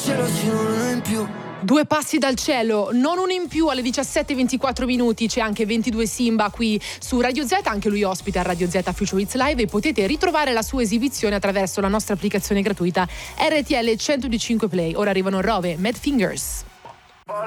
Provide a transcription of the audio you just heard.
cielo sì, uno in più. Due passi dal cielo, non uno in più. Alle 17:24 minuti c'è anche 22 Simba qui su Radio Z, anche lui ospita a Radio Z Future Hits Live, e potete ritrovare la sua esibizione attraverso la nostra applicazione gratuita RTL 105 Play. Ora arrivano Rove, Mad Fingers.